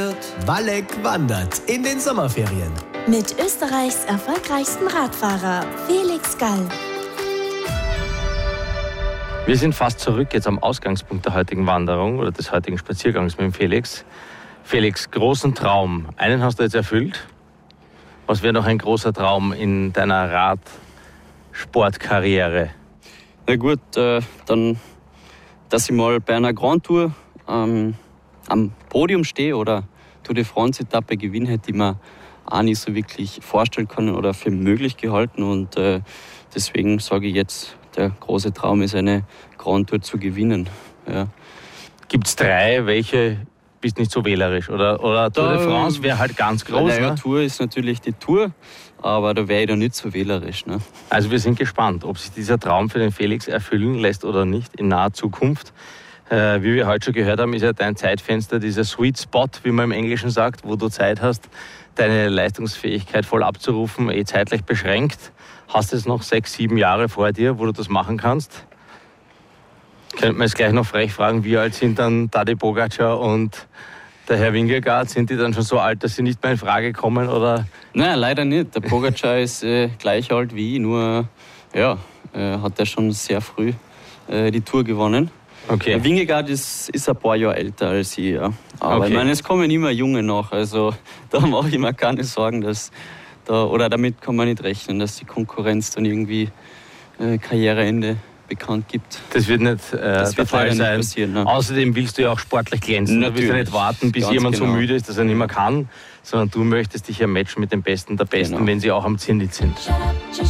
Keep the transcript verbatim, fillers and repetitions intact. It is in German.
Walleck wandert in den Sommerferien. Mit Österreichs erfolgreichsten Radfahrer Felix Gall. Wir sind fast zurück jetzt am Ausgangspunkt der heutigen Wanderung oder des heutigen Spaziergangs mit dem Felix. Felix, großen Traum. Einen hast du jetzt erfüllt. Was wäre noch ein großer Traum in deiner Radsportkarriere? Na gut, äh, dann, dass ich mal bei einer Grand Tour ähm, am Podium stehe oder Tour de France-Etappe gewinne, hätte ich mir auch nicht so wirklich vorstellen können oder für möglich gehalten. Und äh, deswegen sage ich jetzt, der große Traum ist, eine Grand Tour zu gewinnen. Ja. Gibt es drei, welche bist nicht so wählerisch? Oder, oder Tour de France wäre halt ganz groß. Naja, ne? Tour ist natürlich die Tour, aber da wäre ich da nicht so wählerisch. Ne? Also wir sind gespannt, ob sich dieser Traum für den Felix erfüllen lässt oder nicht in naher Zukunft. Äh, wie wir heute schon gehört haben, ist ja dein Zeitfenster dieser Sweet Spot, wie man im Englischen sagt, wo du Zeit hast, deine Leistungsfähigkeit voll abzurufen, eh zeitlich beschränkt. Hast du jetzt noch sechs, sieben Jahre vor dir, wo du das machen kannst? Könnte man jetzt gleich noch frech fragen, wie alt sind dann Tadej Pogačar und der Herr Vingegaard? Sind die dann schon so alt, dass sie nicht mehr in Frage kommen? Oder? Nein, leider nicht. Der Pogačar ist äh, gleich alt wie ich, nur ja, äh, hat er schon sehr früh äh, die Tour gewonnen. Okay. Der Vingegaard ist, ist ein paar Jahre älter als ich. Ja. Aber okay. ich meine, es kommen immer Junge nach. Also da mache ich mir keine Sorgen, dass da, oder damit kann man nicht rechnen, dass die Konkurrenz dann irgendwie äh, Karriereende bekannt gibt. Das wird nicht äh, das der wird Fall nicht sein. Passieren, ne? Außerdem willst du ja auch sportlich glänzen. Natürlich. Du willst ja nicht warten, bis Ganz jemand genau. so müde ist, dass er nicht mehr kann, sondern du möchtest dich ja matchen mit den Besten der Besten, Genau. wenn sie auch am Zenit sind.